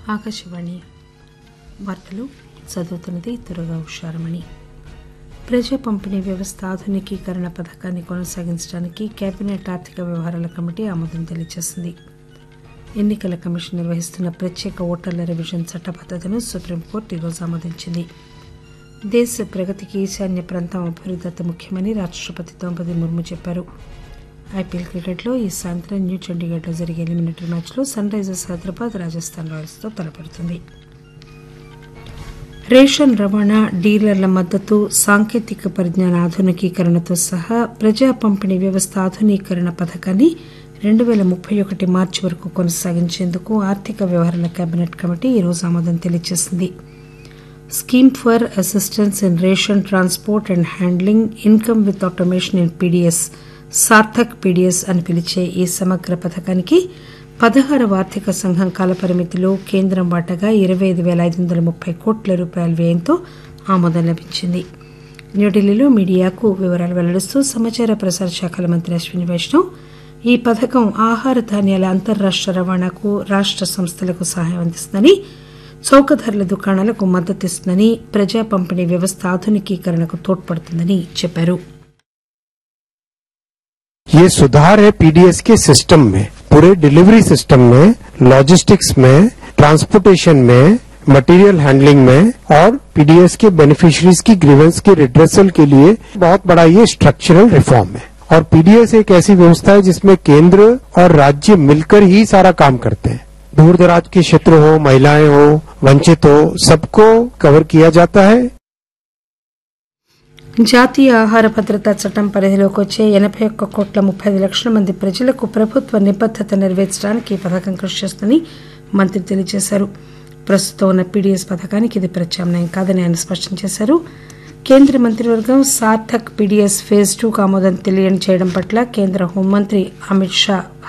ఆకాశవాణి వార్తలు చదువుతున్నది త్వరగా ఉషారమణి. ప్రజా పంపిణీ వ్యవస్థ ఆధునికీకరణ పథకాన్ని కొనసాగించడానికి కేబినెట్ ఆర్థిక వ్యవహారాల కమిటీ ఆమోదం తెలియజేసింది. ఎన్నికల కమిషన్ నిర్వహిస్తున్న ప్రత్యేక ఓటర్ల రివిజన్ చట్టబద్దతను సుప్రీంకోర్టు ఈరోజు ఆమోదించింది. దేశ ప్రగతికి ఈశాన్య ప్రాంతం అభివృద్ధి అతి ముఖ్యమని రాష్టపతి ద్రౌపది ముర్ము చెప్పారు. ఐపీఎల్ క్రికెట్లో ఈ సాయంత్రం న్యూ చండీగఢ్లో జరిగే ఎలిమినేటరీ మ్యాచ్లో సన్ రైజర్స్ హైదరాబాద్ రాజస్థాన్ రాయల్స్తో తలపడుతుంది. రేషన్ రవాణా, డీలర్ల మద్దతు, సాంకేతిక పరిజ్ఞాన ఆధునికీకరణతో సహా ప్రజా పంపిణీ వ్యవస్థ ఆధునీకరణ పథకాన్ని 2031 మార్చి వరకు కొనసాగించేందుకు ఆర్థిక వ్యవహారాల కేబినెట్ కమిటీ ఈరోజు ఆమోదం తెలియజేసింది. Scheme for assistance in ration transport and handling income with automation in PDS, Sarthak PDS అని పిలిచే ఈ సమగ్ర పథకానికి 16వ ఆర్థిక సంఘం కాలపరిమితిలో కేంద్రం వాటాగా 25,530 కోట్ల రూపాయల వ్యయంతో ఆమోదం లభించింది. న్యూఢిల్లీలో మీడియాకు వివరాలు వెల్లడిస్తూ సమాచార ప్రసార శాఖల మంత్రి అశ్విని వైష్ణవ్ ఈ పథకం ఆహార ధాన్యాల అంతర్రాష్ట రవాణాకు రాష్ట సంస్థలకు సహాయం అందిస్తుందని, చౌక ధరల దుకాణాలకు మద్దతిస్తుందని, ప్రజా పంపిణీ వ్యవస్థ ఆధునికీకరణకు తోడ్పడుతుందని చెప్పారు. ये सुधार है पीडीएस के सिस्टम में, पूरे डिलीवरी सिस्टम में, लॉजिस्टिक्स में, ट्रांसपोर्टेशन में, मटेरियल हैंडलिंग में और पीडीएस के बेनिफिशियरीज की ग्रीवेंस के रिड्रेसल के लिए बहुत बड़ा ये स्ट्रक्चरल रिफॉर्म है. और पीडीएस एक ऐसी व्यवस्था है जिसमें केंद्र और राज्य मिलकर ही सारा काम करते हैं. दूर दराज के क्षेत्र हो, महिलाएं हो, वंचित हो, सबको कवर किया जाता है. జాతీయ ఆహార భద్రతా చట్టం పరిధిలోకి వచ్చే 81,35,00,000 మంది ప్రజలకు ప్రభుత్వ నిబద్దత నెరవేర్చడానికి ఈ పథకం కృషి చేస్తుందని మంత్రి తెలియజేశారు. ప్రస్తుతం ఉన్న పీడీఎస్ పథకానికి ఇది ప్రత్యామ్నాయం కాదని ఆయన స్పష్టం చేశారు. కేంద్ర మంత్రివర్గం సార్థక్ పీడీఎస్ ఫేజ్ 2కు ఆమోదం తెలియజేయడం పట్ల కేంద్ర హోంమంత్రి అమిత్ షా